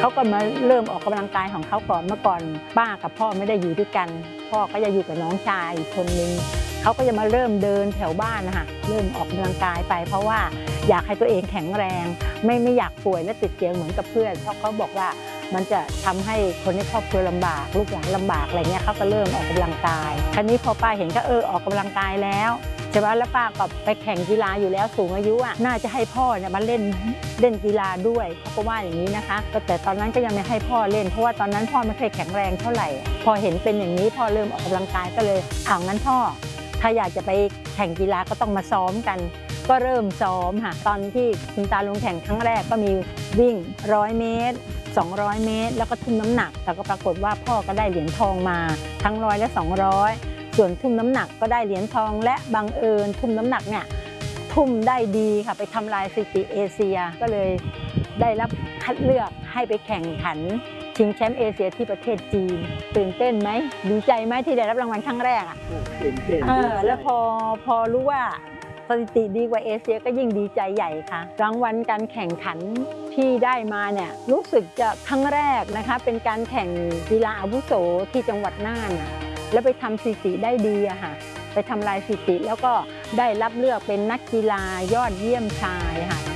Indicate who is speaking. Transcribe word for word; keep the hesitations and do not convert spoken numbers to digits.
Speaker 1: เขาก็มาเริ่มออกกำลังกายของเขาก่อนเมื่อก่อนป้ากับพ่อไม่ได้อยู่ด้วยกันพ่อก็จะอยู่กับน้องชายอีกคนนึงเขาก็จะมาเริ่มเดินแถวบ้านนะคะเริ่มออกกำลังกายไปเพราะว่าอยากให้ตัวเองแข็งแรงไม่ไม่อยากป่วยและติดเตียงเหมือนกับเพื่อนเพราะเขาบอกว่ามันจะทำให้คนในครอบครัวลำบากลูกหลานลำบากอะไรเงี้ยเขาก็เริ่มออกกำลังกายคราวนี้พอป้าเห็นก็เออออกกำลังกายแล้วใช่ไหมแล้วป้าก็ไปแข่งกีฬาอยู่แล้วสูงอายุอ่ะน่าจะให้พ่อเนี่ยมาเล่นเล่นกีฬาด้วยเขาก็ว่าอย่างนี้นะคะแต่ตอนนั้นก็ยังไม่ให้พ่อเล่นเพราะว่าตอนนั้นพ่อไม่เคยแข็งแรงเท่าไหร่พอเห็นเป็นอย่างนี้พ่อเริ่มออกกำลังกายก็เลยเอางั้นพ่อถ้าอยากจะไปแข่งกีฬาก็ต้องมาซ้อมกันก็เริ่มซ้อมค่ะตอนที่คุณตาลงแข่งครั้งแรกก็มีวิ่งร้อยเมตรสองร้อยเมตรแล้วก็ทุ่มน้ำหนักแต่ก็ปรากฏว่าพ่อก็ได้เหรียญทองมาทั้งร้อยและสองร้อยส่วนทุ่มน้ำหนักก็ได้เหรียญทองและบังเอิญทุ่มน้ำหนักเนี่ยทุ่มได้ดีค่ะไปทำลายสถิติเอเชียก็เลยได้รับคัดเลือกให้ไปแข่งขันชิงแชมป์เอเชียที่ประเทศจีนตื่นเต้นไหมดีใจไหมที่ได้รับรางวัลครั้งแรกอ่ะตื่นเต้นเออแล้วพอพอรู้ว่าสถิติดีกว่าเอเชียก็ยิ่งดีใจใหญ่ค่ะรางวัลการแข่งขันที่ได้มาเนี่ยรู้สึกจะครั้งแรกนะคะเป็นการแข่งกีฬาอาวุโสที่จังหวัดน่านแล้วไปทำสถิติได้ดีอะค่ะไปทำลายสถิติแล้วก็ได้รับเลือกเป็นนักกีฬายอดเยี่ยมชายค่ะ